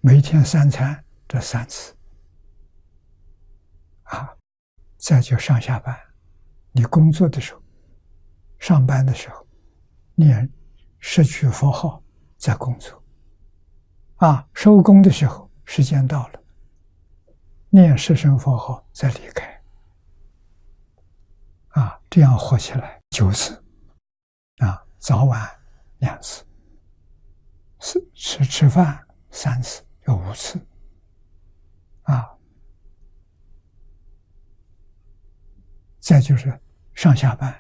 每天3餐这3次，再就上下班，你工作的时候、上班的时候，念摄取佛号在工作，收工的时候时间到了，念摄身佛号再离开，这样活起来9次，早晚2次，吃饭3次，有5次，再就是上下班，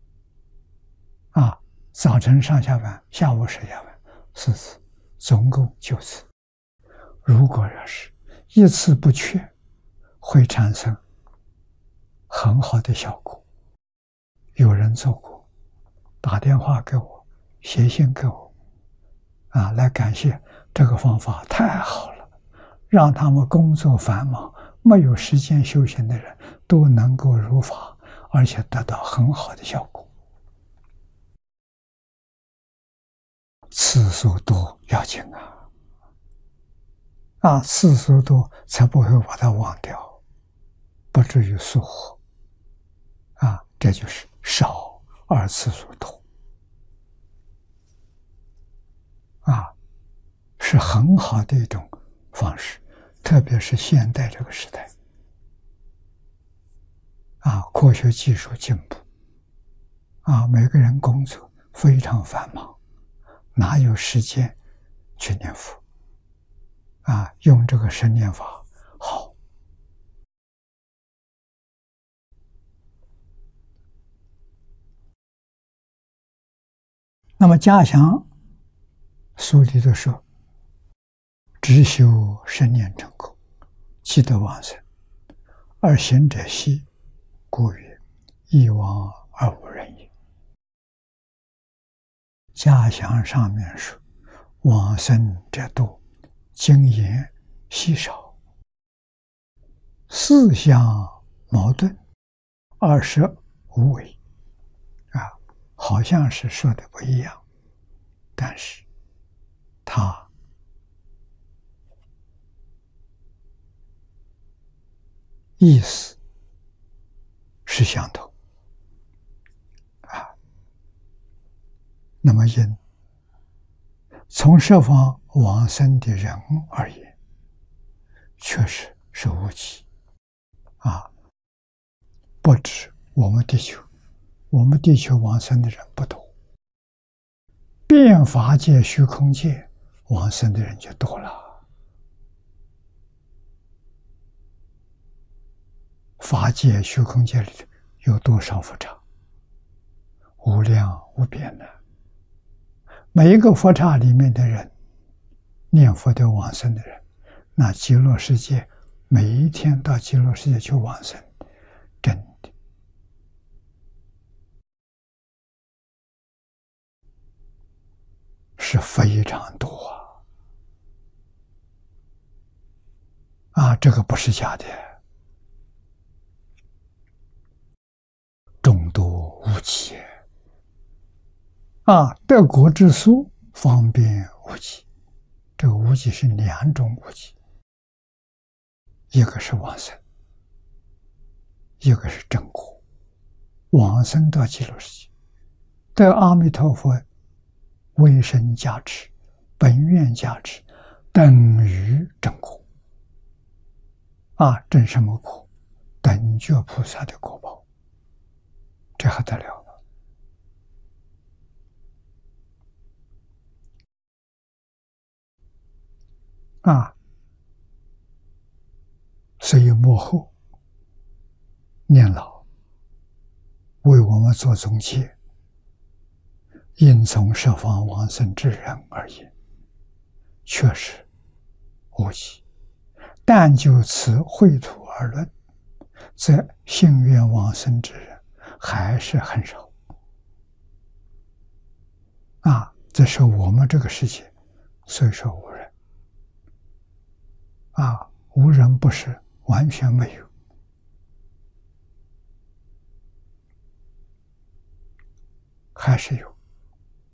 早晨上下班，下午上下班4次，总共9次。如果要是一次不缺，会产生很好的效果。有人做过，打电话给我，写信给我，来感谢这个方法太好了，让他们工作繁忙，没有时间修行的人都能够如法，而且得到很好的效果。次数多要紧次数多才不会把它忘掉，不至于疏忽。这就是少而次数多，是很好的一种方式，特别是现代这个时代，科学技术进步，每个人工作非常繁忙，哪有时间去念佛？用这个生念法好。那么加强书里头说，只修生念成功，即得往生，而行者稀，故曰一往而无人也。加强上面说往生者多，经言稀少，四相矛盾，二舍无为，好像是说的不一样，但是它意思是相同那么因从设方往生的人而言，确实是无极不止我们地球，我们地球往生的人不多，遍法界虚空界往生的人就多了。法界虚空界里有多少佛刹？无量无边的。每一个佛刹里面的人，念佛的往生的人，那极乐世界每一天到极乐世界去往生，真的是非常多这个不是假的，众多无极得果之殊，方便无极。这个无极是2种无极，一个是往生，一个是正果。往生到极乐世界，得阿弥陀佛威神加持、本愿加持，等于正果正什么果？等觉菩萨的果报，这还得了所以幕后念老为我们做总结，因从设方往生之人而言，确实无极，但就此绘图而论，则信愿往生之人还是很少这是我们这个世界虽说无人无人不是完全没有，还是有。